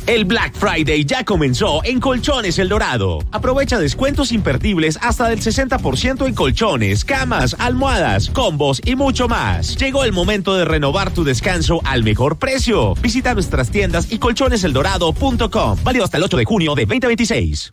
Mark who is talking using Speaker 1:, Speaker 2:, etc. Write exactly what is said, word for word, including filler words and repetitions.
Speaker 1: El Black Friday ya comenzó en Colchones El Dorado. Aprovecha descuentos imperdibles hasta del sesenta por ciento en colchones, camas, almohadas, combos y mucho más. Llegó el momento de renovar tu descanso al mejor precio. Visita nuestras tiendas y colchones el dorado punto com. Válido hasta el ocho de junio de veinte veintiséis.